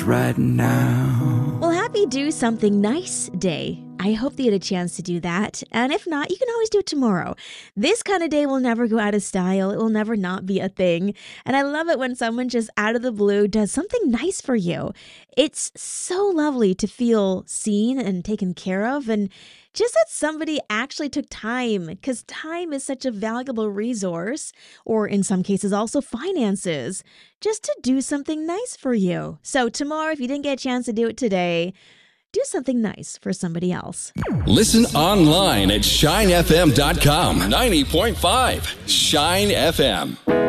right now. Well, happy Do Something Nice Day. I hope that you had a chance to do that. And if not, you can always do it tomorrow. This kind of day will never go out of style. It will never not be a thing. And I love it when someone just out of the blue does something nice for you. It's so lovely to feel seen and taken care of, and just that somebody actually took time, because time is such a valuable resource, or in some cases also finances, just to do something nice for you. So tomorrow, if you didn't get a chance to do it today, do something nice for somebody else. Listen online at shinefm.com. 90.5 Shine FM.